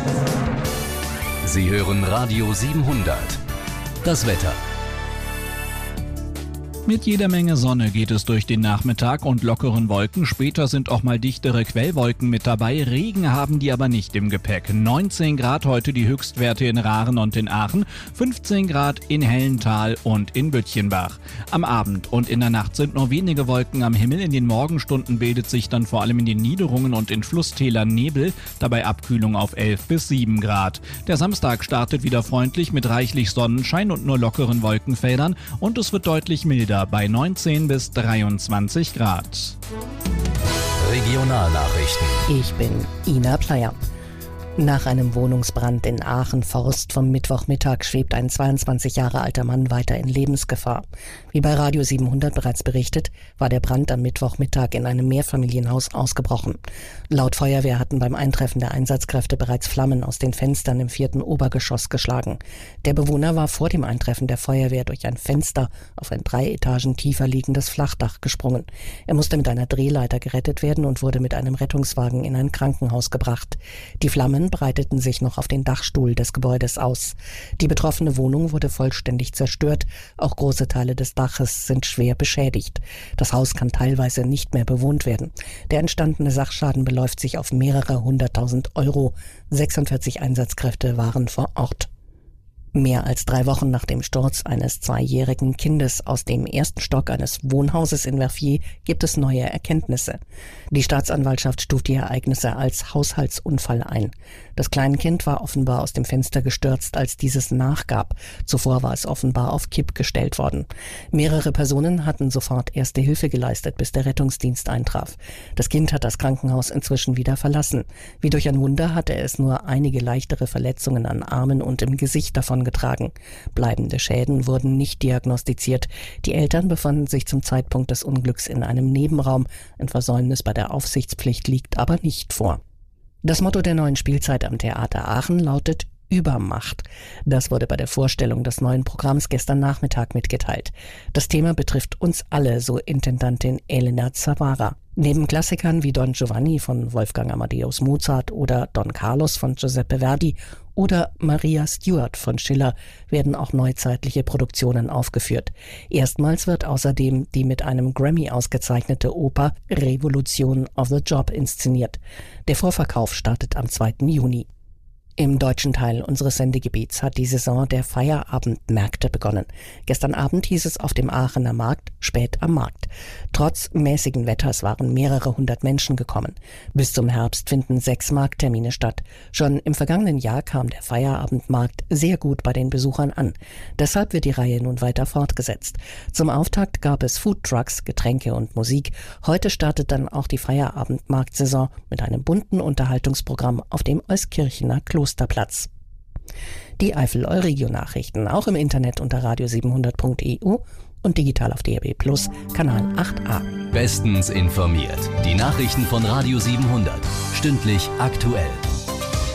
Sie hören Radio 700. Das Wetter. Mit jeder Menge Sonne geht es durch den Nachmittag und lockeren Wolken. Später sind auch mal dichtere Quellwolken mit dabei. Regen haben die aber nicht im Gepäck. 19 Grad heute die Höchstwerte in Rahren und in Aachen, 15 Grad in Hellental und in Böttchenbach. Am Abend und in der Nacht sind nur wenige Wolken am Himmel. In den Morgenstunden bildet sich dann vor allem in den Niederungen und in Flusstälern Nebel, dabei Abkühlung auf 11 bis 7 Grad. Der Samstag startet wieder freundlich mit reichlich Sonnenschein und nur lockeren Wolkenfeldern und es wird deutlich milder bei 19 bis 23 Grad. Regionalnachrichten. Ich bin Ina Pleyer. Nach einem Wohnungsbrand in Aachen-Forst vom Mittwochmittag schwebt ein 22 Jahre alter Mann weiter in Lebensgefahr. Wie bei Radio 700 bereits berichtet, war der Brand am Mittwochmittag in einem Mehrfamilienhaus ausgebrochen. Laut Feuerwehr hatten beim Eintreffen der Einsatzkräfte bereits Flammen aus den Fenstern im 4. Obergeschoss geschlagen. Der Bewohner war vor dem Eintreffen der Feuerwehr durch ein Fenster auf ein 3 Etagen tiefer liegendes Flachdach gesprungen. Er musste mit einer Drehleiter gerettet werden und wurde mit einem Rettungswagen in ein Krankenhaus gebracht. Die Flammen breiteten sich noch auf den Dachstuhl des Gebäudes aus. Die betroffene Wohnung wurde vollständig zerstört. Auch große Teile des Daches sind schwer beschädigt. Das Haus kann teilweise nicht mehr bewohnt werden. Der entstandene Sachschaden beläuft sich auf mehrere 100.000 Euro. 46 Einsatzkräfte waren vor Ort. Mehr als 3 Wochen nach dem Sturz eines 2-jährigen Kindes aus dem 1. Stock eines Wohnhauses in Verviers gibt es neue Erkenntnisse. Die Staatsanwaltschaft stuft die Ereignisse als Haushaltsunfall ein. Das Kleinkind war offenbar aus dem Fenster gestürzt, als dieses nachgab. Zuvor war es offenbar auf Kipp gestellt worden. Mehrere Personen hatten sofort erste Hilfe geleistet, bis der Rettungsdienst eintraf. Das Kind hat das Krankenhaus inzwischen wieder verlassen. Wie durch ein Wunder hatte es nur einige leichtere Verletzungen an Armen und im Gesicht davongetragen. Bleibende Schäden wurden nicht diagnostiziert. Die Eltern befanden sich zum Zeitpunkt des Unglücks in einem Nebenraum. Ein Versäumnis bei der Aufsichtspflicht liegt aber nicht vor. Das Motto der neuen Spielzeit am Theater Aachen lautet Übermacht. Das wurde bei der Vorstellung des neuen Programms gestern Nachmittag mitgeteilt. Das Thema betrifft uns alle, so Intendantin Elena Zavara. Neben Klassikern wie Don Giovanni von Wolfgang Amadeus Mozart oder Don Carlos von Giuseppe Verdi oder Maria Stuart von Schiller werden auch neuzeitliche Produktionen aufgeführt. Erstmals wird außerdem die mit einem Grammy ausgezeichnete Oper Revolution of the Job inszeniert. Der Vorverkauf startet am 2. Juni. Im deutschen Teil unseres Sendegebiets hat die Saison der Feierabendmärkte begonnen. Gestern Abend hieß es auf dem Aachener Markt spät am Markt. Trotz mäßigen Wetters waren mehrere 100 Menschen gekommen. Bis zum Herbst finden 6 Markttermine statt. Schon im vergangenen Jahr kam der Feierabendmarkt sehr gut bei den Besuchern an. Deshalb wird die Reihe nun weiter fortgesetzt. Zum Auftakt gab es Foodtrucks, Getränke und Musik. Heute startet dann auch die Feierabendmarktsaison mit einem bunten Unterhaltungsprogramm auf dem Euskirchener Klosterplatz. Die Eifel-Euregio-Nachrichten auch im Internet unter radio700.eu und digital auf DAB+ Kanal 8a. Bestens informiert. Die Nachrichten von Radio 700. Stündlich aktuell.